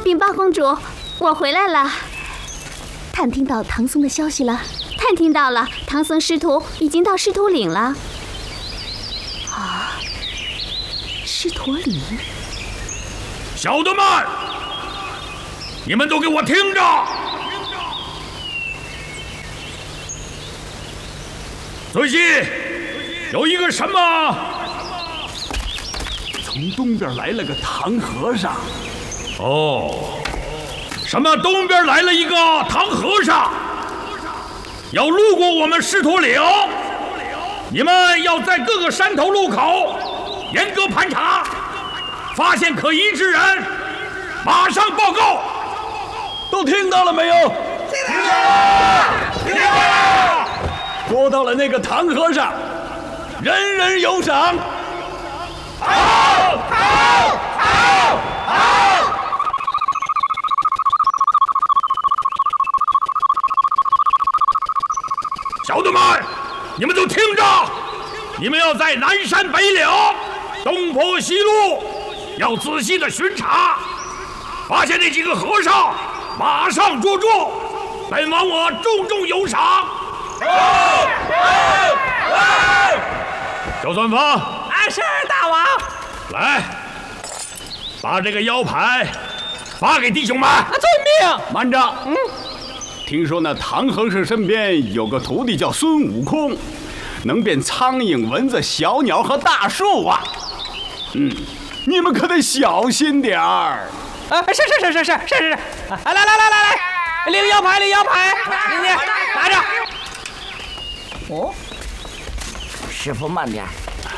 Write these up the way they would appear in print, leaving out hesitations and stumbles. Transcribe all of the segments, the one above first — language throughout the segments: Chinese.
禀八公主，我回来了。探听到唐僧的消息了？探听到了，唐僧师徒已经到狮驼岭了。啊，狮驼岭！ 小的们，你们都给我听着！最近有一个什么？ 从东边来了个唐和尚。 哦，什么东边来了一个唐和尚，要路过我们狮驼岭，你们要在各个山头路口严格盘查，发现可疑之人，马上报告。 都听到了没有？ 听到了，听到了。 捉到了那个唐和尚，人人有赏。 好，好，好，好。小的们，你们都听着，你们要在南山北岭、东坡西路要仔细的巡查，发现那几个和尚，马上捉住，本王我重重有赏。周算方， 是大王。 来，把这个腰牌发给弟兄们。 遵命。 慢着，听说那唐和尚身边有个徒弟叫孙悟空，能变苍蝇、蚊子、小鸟和大树啊。你们可得小心点儿。 是。来，领腰牌，你拿着。哦，师傅慢点。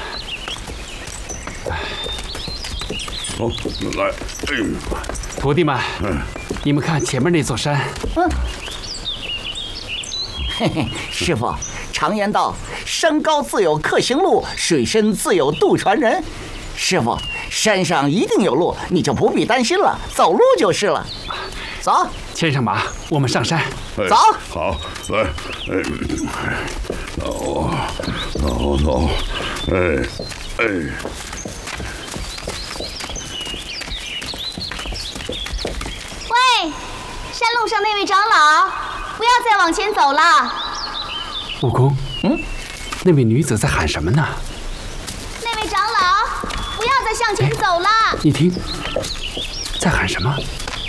好，来， 徒弟们，你们看前面那座山。 嘿嘿，师傅，常言道，山高自有客行路，水深自有渡船人。师傅，山上一定有路，你就不必担心了，走路就是了。走， 牵上马，我们上山。 走。 好，来，走， 喂，山路上那位长老，不要再往前走了。 悟空，那位女子在喊什么呢？ 那位长老，不要再向前走了。 你听，在喊什么？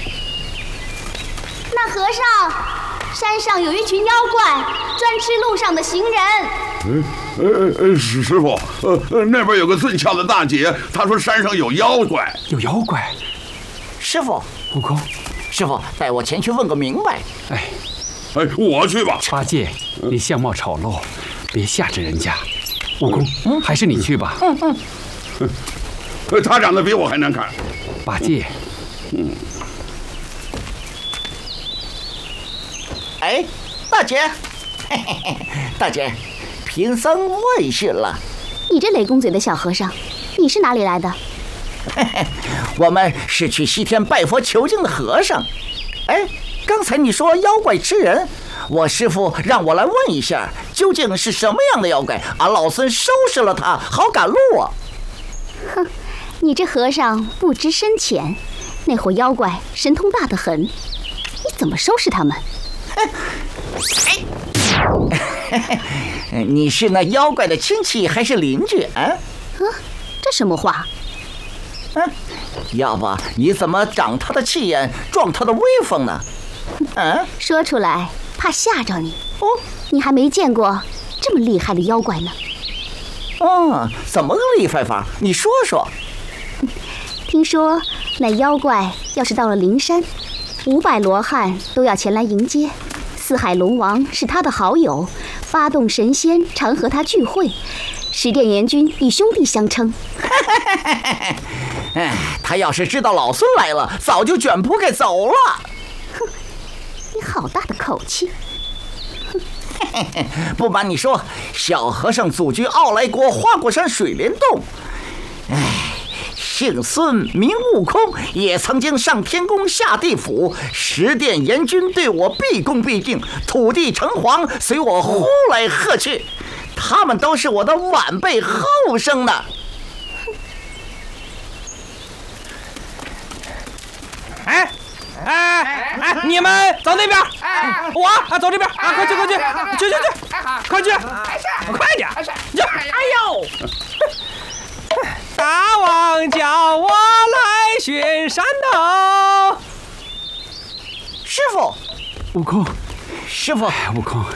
那和尚，山上有一群妖怪，专吃路上的行人。 师傅，那边有个最俏的大姐，她说山上有妖怪。 有妖怪？ 师傅， 悟空， 师傅，带我前去问个明白。 我去吧。 八戒，你相貌丑陋，别吓着人家。悟空，还是你去吧。 他长得比我还难看。 八戒， 大姐，大姐，贫僧问讯了。 你这雷公嘴的小和尚，你是哪里来的？ 我们是去西天拜佛求经的和尚。刚才你说妖怪吃人，我师父让我来问一下，究竟是什么样的妖怪？俺老孙收拾了他，好赶路啊！ 哼，你这和尚不知深浅，那伙妖怪神通大得很，你怎么收拾他们？ 你是那妖怪的亲戚还是邻居啊？ 这什么话？ 要不你怎么长他的气焰，壮他的威风呢？ 说出来怕吓着你。你还没见过这么厉害的妖怪呢。 怎么个厉害法？你说说。 听说那妖怪要是到了灵山，500罗汉都要前来迎接。四海龙王是他的好友，8洞神仙常和他聚会，十殿阎君以兄弟相称。 他要是知道老孙来了，早就卷铺盖走了。 你好大的口气！ 不瞒你说，小和尚祖居傲来国花果山水帘洞。姓孙名悟空，也曾经上天宫下地府，十殿阎君对我毕恭毕敬，土地城隍随我呼来喝去，他们都是我的晚辈后生呢。 你们走那边，我走这边啊！快去，快去，快点！哎呦！大王叫我来巡山头。 师傅， 悟空， 师傅， 悟空，